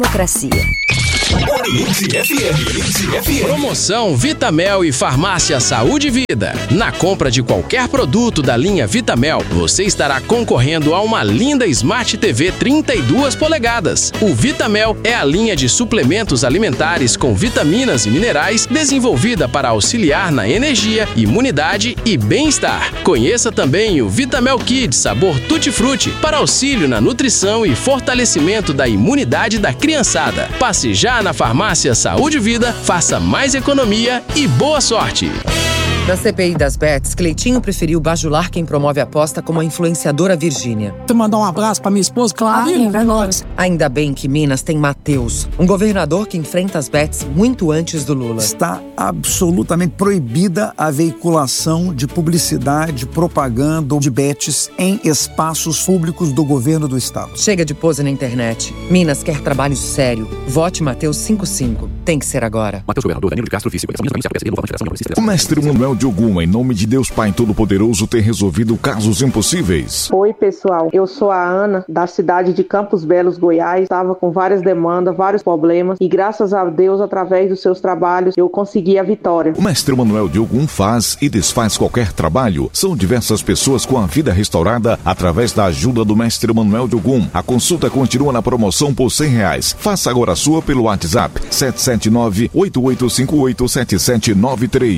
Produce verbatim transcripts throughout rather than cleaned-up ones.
Democracia. Oriente F M, Oriente F M. Promoção Vitamel e Farmácia Saúde e Vida. Na compra de qualquer produto da linha Vitamel, você estará concorrendo a uma linda Smart T V trinta e duas polegadas. O Vitamel é a linha de suplementos alimentares com vitaminas e minerais desenvolvida para auxiliar na energia, imunidade e bem-estar. Conheça também o Vitamel Kids sabor Tutti Frutti para auxílio na nutrição e fortalecimento da imunidade da criançada. Passe já na Farmácia Saúde e Vida, faça mais economia e boa sorte! Na C P I das Bets, Cleitinho preferiu bajular quem promove a aposta como a influenciadora Virgínia. Tu mandou um abraço pra minha esposa, claro. Ah, é nóis. Ainda bem que Minas tem Mateus, um governador que enfrenta as Bets muito antes do Lula. Está absolutamente proibida a veiculação de publicidade, propaganda ou de bets em espaços públicos do governo do estado. Chega de pose na internet. Minas quer trabalho sério. Vote Mateus cinquenta e cinco. Tem que ser agora. Mateus Governador, Danilo de Castro, Físico. O mestre Manuel de Ogum, em nome de Deus Pai Todo-Poderoso, tem resolvido casos impossíveis. Oi, pessoal. Eu sou a Ana, da cidade de Campos Belos, Goiás. Estava com várias demandas, vários problemas. E graças a Deus, através dos seus trabalhos, eu consegui a vitória. O mestre Manuel de Ogum faz e desfaz qualquer trabalho. São diversas pessoas com a vida restaurada através da ajuda do mestre Manuel de Ogum. A consulta continua na promoção por cem reais. Faça agora a sua pelo WhatsApp sete sete nove, oito oito cinco oito, sete sete nove três.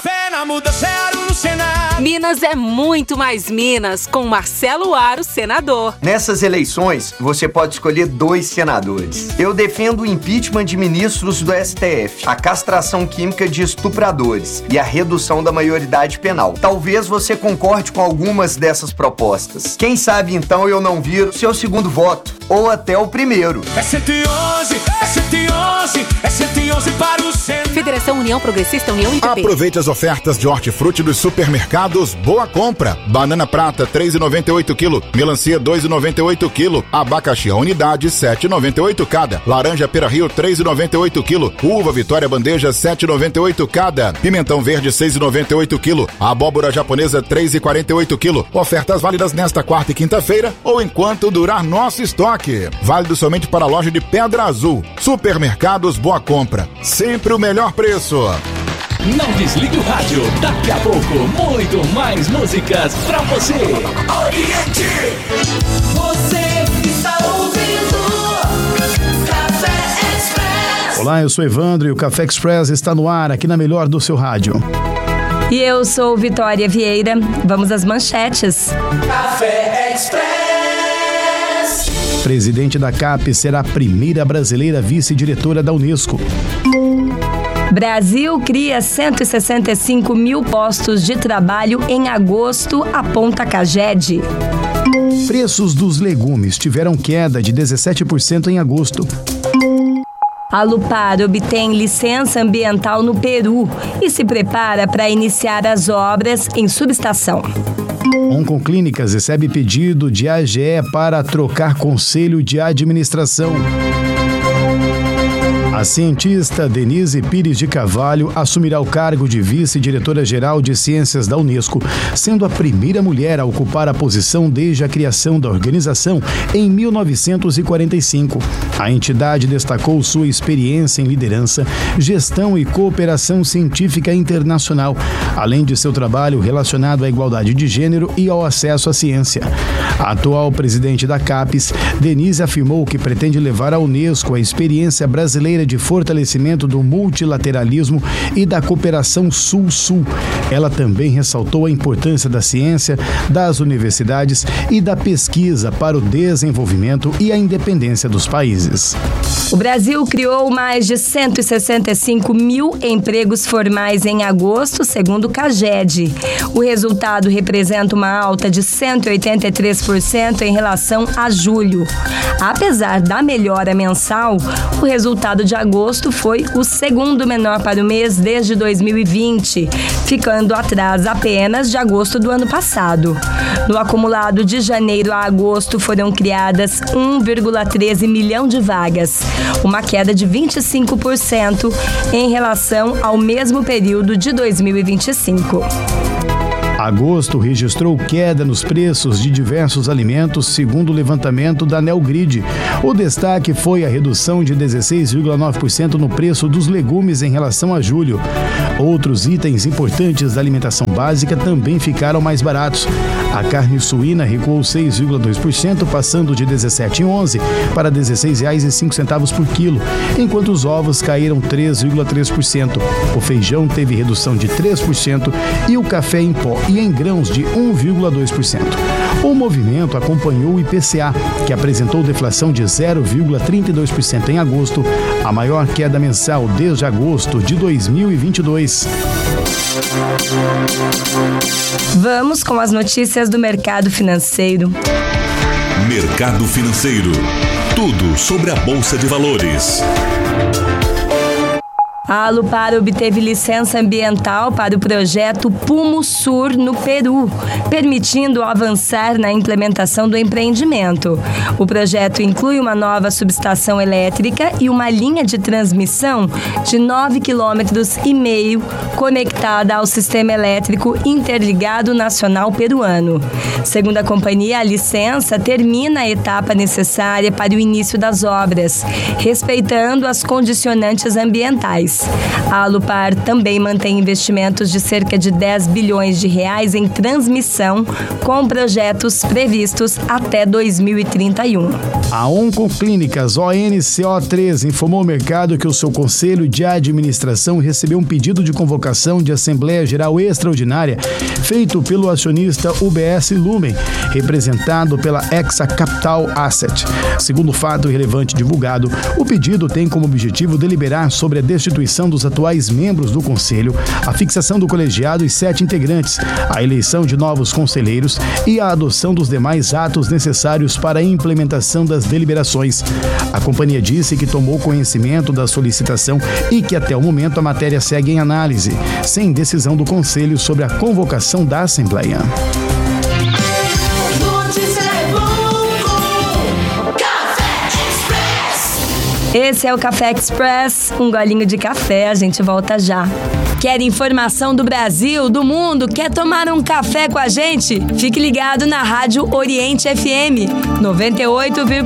Minas é muito mais Minas, com Marcelo Aro, senador. Nessas eleições, você pode escolher dois senadores. Eu defendo o impeachment de ministros do S T F, a castração química de estupradores e a redução da maioridade penal. Talvez você concorde com algumas dessas propostas. Quem sabe então eu não viro seu segundo voto, ou até o primeiro. É cento e onze, é cento e onze, é cento e onze para o Senado. Federação União Progressista, União I P P. Aproveite as ofertas de hortifruti dos supermercados Boa Compra. Banana prata três reais e noventa e oito centavos quilo, melancia dois reais e noventa e oito centavos quilo, abacaxi a unidade sete reais e noventa e oito centavos cada, laranja Pera Rio três reais e noventa e oito centavos quilo, uva Vitória bandeja sete reais e noventa e oito centavos cada, pimentão verde seis reais e noventa e oito centavos quilo, abóbora japonesa três reais e quarenta e oito centavos quilo. Ofertas válidas nesta quarta e quinta-feira ou enquanto durar nosso estoque. Válido somente para a loja de Pedra Azul. Supermercados Boa Compra. Sempre o melhor preço. Não desligue o rádio. Daqui a pouco, muito mais músicas pra você. Oriente! Você está ouvindo Café Express. Olá, eu sou Evandro e o Café Express está no ar aqui na melhor do seu rádio. E eu sou Vitória Vieira. Vamos às manchetes. Café Express. Presidente da C A P será a primeira brasileira vice-diretora da Unesco. Brasil cria cento e sessenta e cinco mil postos de trabalho em agosto, aponta Caged. Preços dos legumes tiveram queda de dezessete por cento em agosto. A Lupar obtém licença ambiental no Peru e se prepara para iniciar as obras em subestação. Oncoclínicas recebe pedido de A G E para trocar conselho de administração. A cientista Denise Pires de Carvalho assumirá o cargo de vice-diretora-geral de ciências da Unesco, sendo a primeira mulher a ocupar a posição desde a criação da organização em mil novecentos e quarenta e cinco. A entidade destacou sua experiência em liderança, gestão e cooperação científica internacional, além de seu trabalho relacionado à igualdade de gênero e ao acesso à ciência. A atual presidente da CAPES, Denise, afirmou que pretende levar à Unesco a experiência brasileira de fortalecimento do multilateralismo e da cooperação Sul-Sul. Ela também ressaltou a importância da ciência, das universidades e da pesquisa para o desenvolvimento e a independência dos países. O Brasil criou mais de cento e sessenta e cinco mil empregos formais em agosto, segundo o Caged. O resultado representa uma alta de cento e oitenta e três por cento em relação a julho. Apesar da melhora mensal, o resultado de agosto foi o segundo menor para o mês desde dois mil e vinte, ficando atrás apenas de agosto do ano passado. No acumulado de janeiro a agosto foram criadas um vírgula treze milhão de vagas, uma queda de vinte e cinco por cento em relação ao mesmo período de dois mil e vinte e cinco. Agosto registrou queda nos preços de diversos alimentos, segundo o levantamento da Nelgrid. O destaque foi a redução de dezesseis vírgula nove por cento no preço dos legumes em relação a julho. Outros itens importantes da alimentação básica também ficaram mais baratos. A carne suína recuou seis vírgula dois por cento, passando de dezessete reais e onze centavos para dezesseis reais e cinco centavos por quilo, enquanto os ovos caíram três vírgula três por cento. O feijão teve redução de três por cento e o café em pó e em grãos de um vírgula dois por cento. O movimento acompanhou o I P C A, que apresentou deflação de zero vírgula trinta e dois por cento em agosto, a maior queda mensal desde agosto de dois mil e vinte e dois. Vamos com as notícias do mercado financeiro. Mercado Financeiro. Tudo sobre a Bolsa de Valores. A Alupar obteve licença ambiental para o projeto Pumo Sur no Peru, permitindo avançar na implementação do empreendimento. O projeto inclui uma nova subestação elétrica e uma linha de transmissão de nove quilômetros e meio conectada ao sistema elétrico interligado nacional peruano. Segundo a companhia, a licença termina a etapa necessária para o início das obras, respeitando as condicionantes ambientais. A Alupar também mantém investimentos de cerca de dez bilhões de reais em transmissão, com projetos previstos até dois mil e trinta e um. A Oncoclínicas O N C O três informou ao mercado que o seu Conselho de Administração recebeu um pedido de convocação de Assembleia Geral Extraordinária feito pelo acionista U B S Lumen, representado pela Exa Capital Asset. Segundo o fato relevante divulgado, o pedido tem como objetivo deliberar sobre a destituição dos atuais membros do Conselho, a fixação do colegiado e sete integrantes, a eleição de novos conselheiros e a adoção dos demais atos necessários para a implementação das deliberações. A companhia disse que tomou conhecimento da solicitação e que até o momento a matéria segue em análise, sem decisão do Conselho sobre a convocação da Assembleia. Esse é o Café Express, um golinho de café, a gente volta já. Quer informação do Brasil, do mundo? Quer tomar um café com a gente? Fique ligado na Rádio Oriente F M noventa e oito vírgula